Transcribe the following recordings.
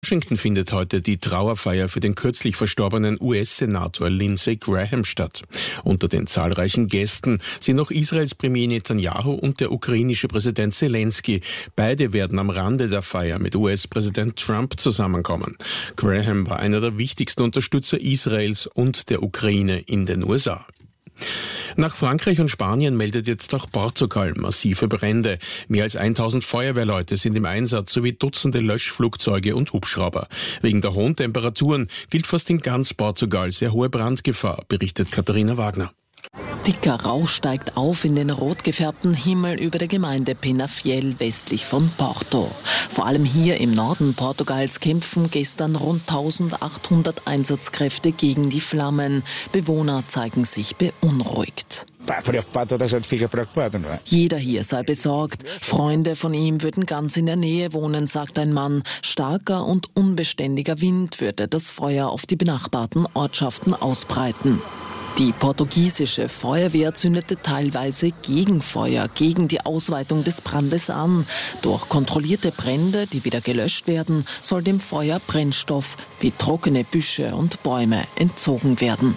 Washington findet heute die Trauerfeier für den kürzlich verstorbenen US-Senator Lindsey Graham statt. Unter den zahlreichen Gästen sind auch Israels Premier Netanyahu und der ukrainische Präsident Zelensky. Beide werden am Rande der Feier mit US-Präsident Trump zusammenkommen. Graham war einer der wichtigsten Unterstützer Israels und der Ukraine in den USA. Nach Frankreich und Spanien meldet jetzt auch Portugal massive Brände. Mehr als 1000 Feuerwehrleute sind im Einsatz sowie Dutzende Löschflugzeuge und Hubschrauber. Wegen der hohen Temperaturen gilt fast in ganz Portugal sehr hohe Brandgefahr, berichtet Katharina Wagner. Dicker Rauch steigt auf in den rot gefärbten Himmel über der Gemeinde Penafiel westlich von Porto. Vor allem hier im Norden Portugals kämpfen gestern rund 1800 Einsatzkräfte gegen die Flammen. Bewohner zeigen sich beunruhigt. Jeder hier sei besorgt. Freunde von ihm würden ganz in der Nähe wohnen, sagt ein Mann. Starker und unbeständiger Wind würde das Feuer auf die benachbarten Ortschaften ausbreiten. Die portugiesische Feuerwehr zündete teilweise Gegenfeuer gegen die Ausweitung des Brandes an. Durch kontrollierte Brände, die wieder gelöscht werden, soll dem Feuer Brennstoff wie trockene Büsche und Bäume entzogen werden.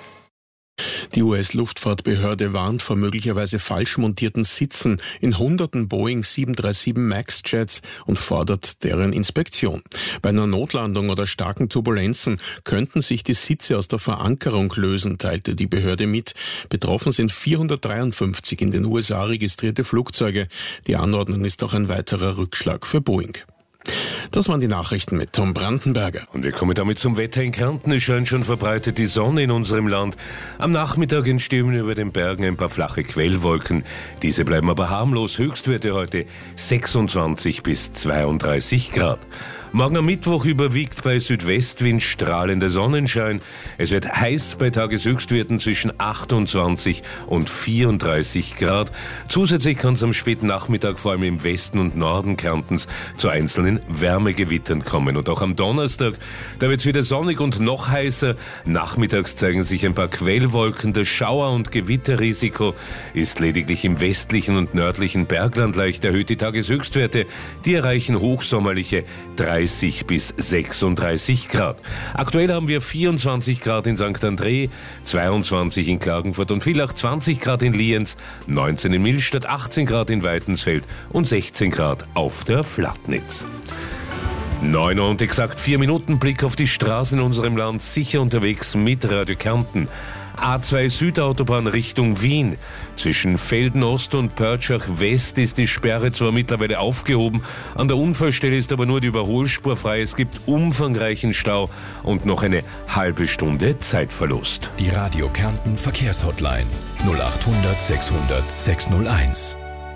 Die US-Luftfahrtbehörde warnt vor möglicherweise falsch montierten Sitzen in hunderten Boeing 737 MAX-Jets und fordert deren Inspektion. Bei einer Notlandung oder starken Turbulenzen könnten sich die Sitze aus der Verankerung lösen, teilte die Behörde mit. Betroffen sind 453 in den USA registrierte Flugzeuge. Die Anordnung ist auch ein weiterer Rückschlag für Boeing. Das waren die Nachrichten mit Tom Brandenberger. Und wir kommen damit zum Wetter in Kärnten. Es scheint schon verbreitet die Sonne in unserem Land. Am Nachmittag entstehen über den Bergen ein paar flache Quellwolken. Diese bleiben aber harmlos. Höchstwerte heute 26 bis 32 Grad. Morgen am Mittwoch überwiegt bei Südwestwind strahlender Sonnenschein. Es wird heiß bei Tageshöchstwerten zwischen 28 und 34 Grad. Zusätzlich kann es am späten Nachmittag vor allem im Westen und Norden Kärntens zu einzelnen Wärmegewittern kommen. Und auch am Donnerstag, da wird es wieder sonnig und noch heißer. Nachmittags zeigen sich ein paar Quellwolken. Das Schauer- und Gewitterrisiko ist lediglich im westlichen und nördlichen Bergland leicht erhöht. Die Tageshöchstwerte, die erreichen hochsommerliche 30 bis 36 Grad. Aktuell haben wir 24 Grad in St. André, 22 in Klagenfurt und Villach, 20 Grad in Lienz, 19 in Millstatt, 18 Grad in Weitensfeld und 16 Grad auf der Flatnitz. 9 und exakt 4 Minuten, Blick auf die Straßen in unserem Land, sicher unterwegs mit Radio Kärnten. A2 Südautobahn Richtung Wien. Zwischen Velden Ost und Pörtschach West ist die Sperre zwar mittlerweile aufgehoben, an der Unfallstelle ist aber nur die Überholspur frei. Es gibt umfangreichen Stau und noch eine halbe Stunde Zeitverlust. Die Radio Kärnten Verkehrshotline 0800 600 601.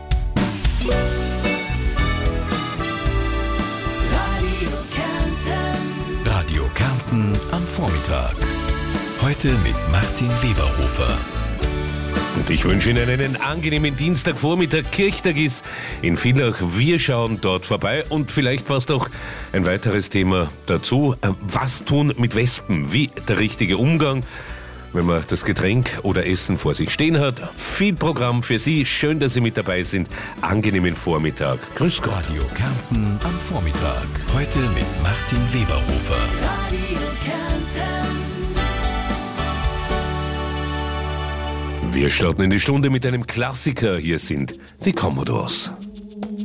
Radio Kärnten am Vormittag. Heute mit Martin Weberhofer. Und ich wünsche Ihnen einen angenehmen Dienstagvormittag. Kirchtag ist in Villach. Wir schauen dort vorbei und vielleicht passt auch ein weiteres Thema dazu. Was tun mit Wespen? Wie der richtige Umgang, wenn man das Getränk oder Essen vor sich stehen hat. Viel Programm für Sie. Schön, dass Sie mit dabei sind. Angenehmen Vormittag. Grüß Gott. Radio Kärnten am Vormittag. Heute mit Martin Weberhofer. Radio Kärnten. Wir starten in die Stunde mit einem Klassiker. Hier sind die Commodores.